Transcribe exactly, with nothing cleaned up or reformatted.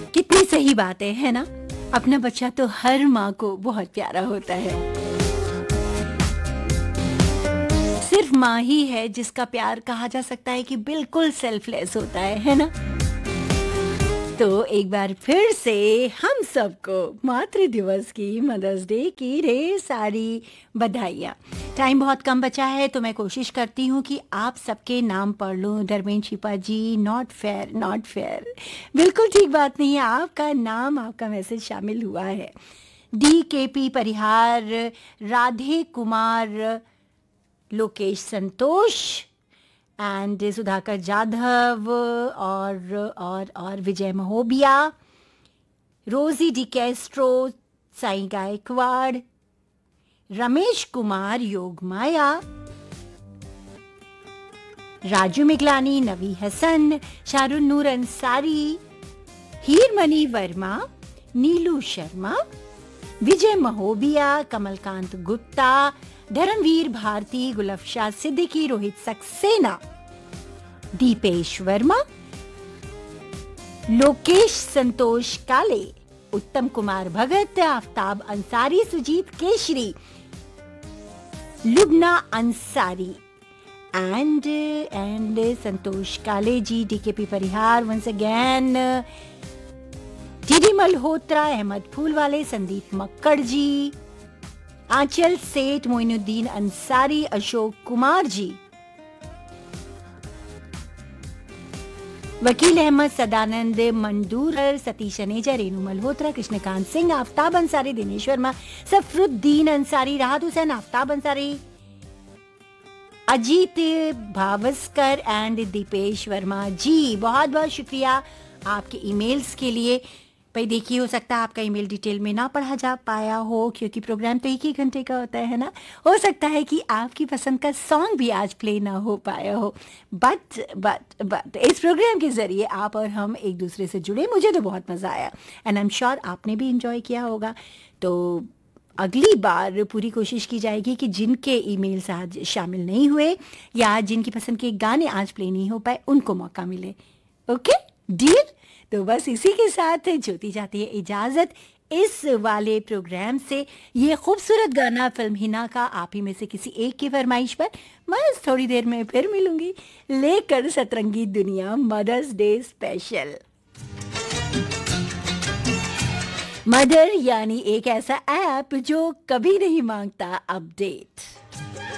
कितनी सही बात है है ना। अपना बच्चा तो हर माँ को बहुत प्यारा होता है। सिर्फ माँ ही है जिसका प्यार कहा जा सकता है कि बिल्कुल सेल्फलेस होता है है ना। तो एक बार फिर से हम सबको मातृ दिवस की, मदर्स डे की ढेर सारी बधाइयाँ। टाइम बहुत कम बचा है तो मैं कोशिश करती हूँ कि आप सबके नाम पढ़ लूँ। धर्मेंद्र छिपा जी, नॉट फेयर नॉट फेयर, बिल्कुल ठीक बात नहीं है। आपका नाम, आपका मैसेज शामिल हुआ है। डी के P Parihar, Radhe Kumar, Lokesh Santosh and Sudhakar Jadhav और और और विजय महोबिया, रोजी डी कैस्ट्रो, साई गायकवाड़, रमेश कुमार, योग माया, राजू मिगलानी, नवी हसन, शारुन नूर अंसारी, हीरमणि वर्मा, नीलू शर्मा, विजय महोबिया, कमलकांत गुप्ता, धर्मवीर भारती, गुलफशाह सिद्दीकी, रोहित सक्सेना, दीपेश वर्मा, लोकेश संतोष काले, उत्तम कुमार भगत, आफ्ताब अंसारी, सुजीत केशरी, लुबना अंसारी एंड एंड संतोष काले जी, डीकेपी परिहार once again, TD Malhotra, Ahmad फूलवाले, Sandeep Makkar जी, आंचल सेठ, मोइनुद्दीन अंसारी, अशोक कुमार जी, वकील अहमद, सदानंद मंडूर, सतीश अनेजा, रेणु मल्होत्रा, कृष्णकांत सिंह, आफ्ताब अंसारी, दिनेश वर्मा, सफरुद्दीन अंसारी, राहत हुसैन, आफ्ताब अंसारी, अजीत भावस्कर एंड दीपेश वर्मा जी। बहुत बहुत शुक्रिया आपके ईमेल्स के लिए। भाई देखिए, हो सकता है आपका ईमेल डिटेल में ना पढ़ा जा पाया हो क्योंकि प्रोग्राम तो एक ही घंटे का होता है ना। हो सकता है कि आपकी पसंद का सॉन्ग भी आज प्ले ना हो पाया हो, बट बट बट इस प्रोग्राम के ज़रिए आप और हम एक दूसरे से जुड़े। मुझे तो बहुत मज़ा आया एंड आई एम श्योर आपने भी इंजॉय किया होगा। तो अगली बार पूरी कोशिश की जाएगी कि जिनके ईमेल्स आज शामिल नहीं हुए या जिनकी पसंद के गाने आज प्ले नहीं हो पाए उनको मौका मिले। Okay deal. तो बस इसी के साथ ज्योति जाती है इजाजत इस वाले प्रोग्राम से। ये खूबसूरत गाना फिल्म हिना का आप ही में से किसी एक की फरमाइश पर मैं थोड़ी देर में फिर मिलूंगी लेकर सतरंगी दुनिया मदर्स डे स्पेशल। मदर यानी एक ऐसा ऐप जो कभी नहीं मांगता अपडेट।